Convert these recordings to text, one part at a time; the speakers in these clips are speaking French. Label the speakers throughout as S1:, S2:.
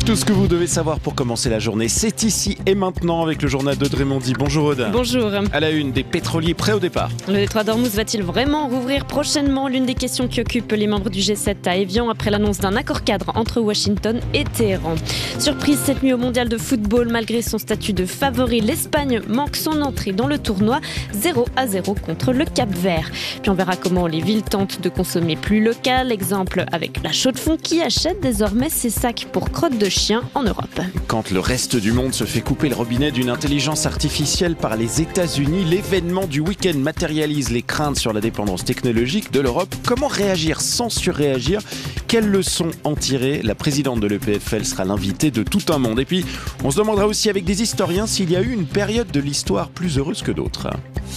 S1: Tout ce que vous devez savoir pour commencer la journée, c'est ici et maintenant avec le journal de Drémondi. Bonjour Aude.
S2: Bonjour.
S1: À la une, des pétroliers prêts au départ.
S2: Le détroit d'Ormuz va-t-il vraiment rouvrir prochainement? L'une des questions qui occupe les membres du G7 à Évian après l'annonce d'un accord cadre entre Washington et Téhéran. Surprise cette nuit au mondial de football, malgré son statut de favori, l'Espagne manque son entrée dans le tournoi 0-0 contre le Cap-Vert. Puis on verra comment les villes tentent de consommer plus local, exemple avec la Chaux-de-Fonds qui achète désormais ses sacs pour crottes de chien en Europe.
S1: Quand le reste du monde se fait couper le robinet d'une intelligence artificielle par les États-Unis, l'événement du week-end matérialise les craintes sur la dépendance technologique de l'Europe. Comment réagir sans surréagir? Quelles leçons en tirer? La présidente de l'EPFL sera l'invitée de tout un monde. Et puis, on se demandera aussi avec des historiens s'il y a eu une période de l'histoire plus heureuse que d'autres.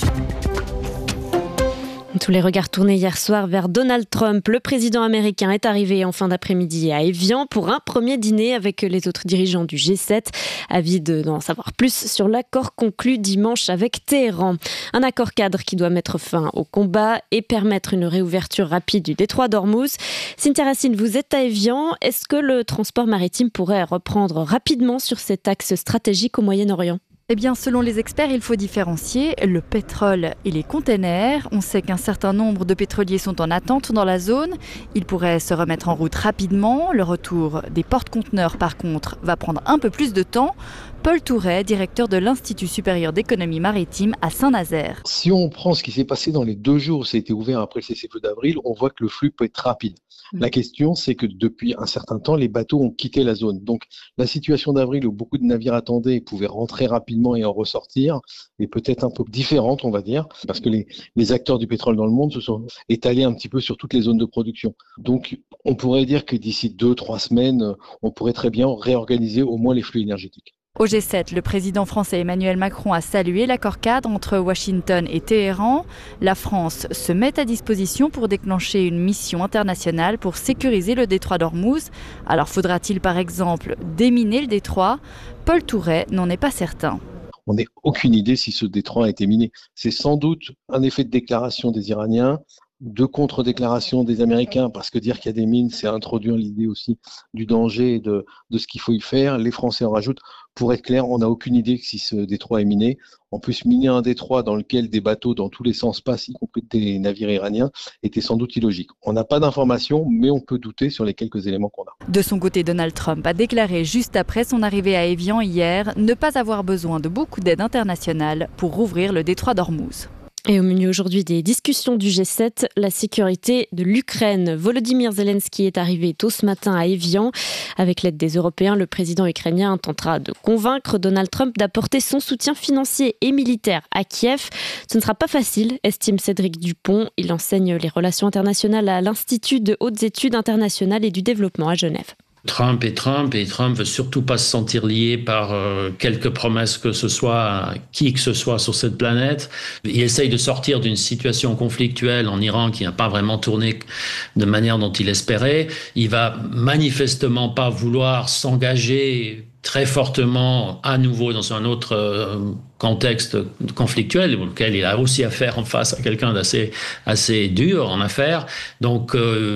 S2: Tous les regards tournés hier soir vers Donald Trump. Le président américain est arrivé en fin d'après-midi à Évian pour un premier dîner avec les autres dirigeants du G7. Avide d'en savoir plus sur l'accord conclu dimanche avec Téhéran. Un accord cadre qui doit mettre fin au combat et permettre une réouverture rapide du détroit d'Ormuz. Cynthia Racine, vous êtes à Évian. Est-ce que le transport maritime pourrait reprendre rapidement sur cet axe stratégique au Moyen-Orient ?
S3: Eh bien, selon les experts, il faut différencier le pétrole et les containers. On sait qu'un certain nombre de pétroliers sont en attente dans la zone. Ils pourraient se remettre en route rapidement. Le retour des porte-conteneurs, par contre, va prendre un peu plus de temps. Paul Touret, directeur de l'Institut supérieur d'économie maritime à Saint-Nazaire.
S4: Si on prend ce qui s'est passé dans les 2 jours où ça a été ouvert après le cessez-le-feu d'avril, on voit que le flux peut être rapide. La question, c'est que depuis un certain temps, les bateaux ont quitté la zone. Donc, la situation d'avril où beaucoup de navires attendaient et pouvaient rentrer rapidement et en ressortir est peut-être un peu différente, on va dire, parce que les acteurs du pétrole dans le monde se sont étalés un petit peu sur toutes les zones de production. Donc, on pourrait dire que d'ici 2-3 semaines, on pourrait très bien réorganiser au moins les flux énergétiques.
S3: Au G7, le président français Emmanuel Macron a salué l'accord cadre entre Washington et Téhéran. La France se met à disposition pour déclencher une mission internationale pour sécuriser le détroit d'Ormuz. Alors faudra-t-il par exemple déminer le détroit? Paul Touret n'en est pas certain.
S4: On n'a aucune idée si ce détroit a été miné. C'est sans doute un effet de déclaration des Iraniens, de contre-déclaration des Américains, parce que dire qu'il y a des mines, c'est introduire l'idée aussi du danger et de ce qu'il faut y faire. Les Français en rajoutent. Pour être clair, on n'a aucune idée si ce détroit est miné. En plus, miner un détroit dans lequel des bateaux dans tous les sens passent, y compris des navires iraniens, était sans doute illogique. On n'a pas d'informations, mais on peut douter sur les quelques éléments qu'on a.
S3: De son côté, Donald Trump a déclaré juste après son arrivée à Évian hier ne pas avoir besoin de beaucoup d'aide internationale pour rouvrir le détroit d'Ormuz.
S2: Et au menu aujourd'hui des discussions du G7, la sécurité de l'Ukraine. Volodymyr Zelensky est arrivé tôt ce matin à Évian. Avec l'aide des Européens, le président ukrainien tentera de convaincre Donald Trump d'apporter son soutien financier et militaire à Kiev. Ce ne sera pas facile, estime Cédric Dupont. Il enseigne les relations internationales à l'Institut de hautes études internationales et du développement à Genève.
S5: Trump veut surtout pas se sentir lié par quelque promesse que ce soit à qui que ce soit sur cette planète. Il essaye de sortir d'une situation conflictuelle en Iran qui n'a pas vraiment tourné de manière dont il espérait. Il va manifestement pas vouloir s'engager très fortement à nouveau dans un autre contexte conflictuel auquel il a aussi affaire en face à quelqu'un assez dur en affaires. Donc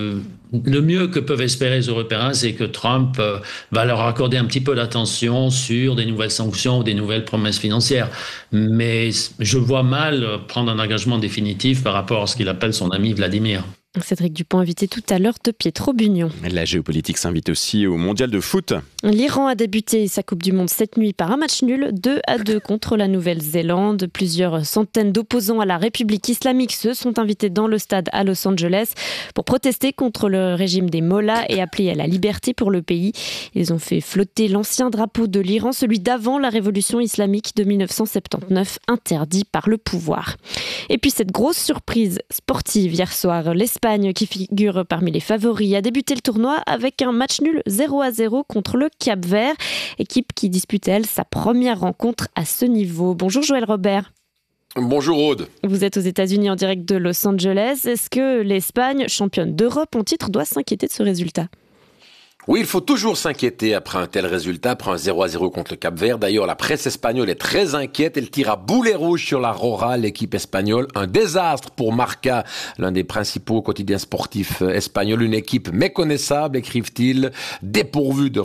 S5: le mieux que peuvent espérer les Européens, c'est que Trump va leur accorder un petit peu d'attention sur des nouvelles sanctions ou des nouvelles promesses financières. Mais je vois mal prendre un engagement définitif par rapport à ce qu'il appelle son ami Vladimir.
S2: Cédric Dupont invité tout à l'heure de Pietro Bugnon.
S1: La géopolitique s'invite aussi au mondial de foot.
S2: L'Iran a débuté sa Coupe du Monde cette nuit par un match nul, 2-2 contre la Nouvelle-Zélande. Plusieurs centaines d'opposants à la République islamique se sont invités dans le stade à Los Angeles pour protester contre le régime des mollahs et appeler à la liberté pour le pays. Ils ont fait flotter l'ancien drapeau de l'Iran, celui d'avant la révolution islamique de 1979, interdit par le pouvoir. Et puis cette grosse surprise sportive hier soir, l'Espagne qui figure parmi les favoris a débuté le tournoi avec un match nul 0-0 contre le Cap-Vert, équipe qui dispute elle sa première rencontre à ce niveau. Bonjour Joël Robert.
S6: Bonjour Aude.
S2: Vous êtes aux États-Unis en direct de Los Angeles. Est-ce que l'Espagne, championne d'Europe en titre, doit s'inquiéter de ce résultat ?
S6: Oui, il faut toujours s'inquiéter après un tel résultat, après un 0-0 contre le Cap-Vert. D'ailleurs, la presse espagnole est très inquiète. Elle tire à boulet rouge sur la Roja, l'équipe espagnole. Un désastre pour Marca, l'un des principaux quotidiens sportifs espagnols. Une équipe méconnaissable, écrivent-ils, dépourvue de